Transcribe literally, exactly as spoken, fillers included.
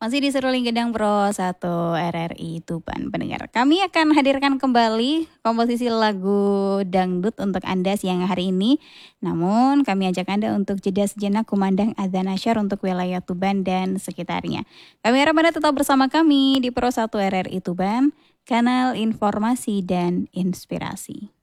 Masih di Seruling Gedang Pro satu R R I Tuban pendengar. Kami akan hadirkan kembali komposisi lagu dangdut untuk Anda siang hari ini. Namun kami ajak Anda untuk jeda sejenak kumandang adzan asyar untuk wilayah Tuban dan sekitarnya. Kami harap Anda tetap bersama kami di Pro satu R R I Tuban, kanal informasi dan inspirasi.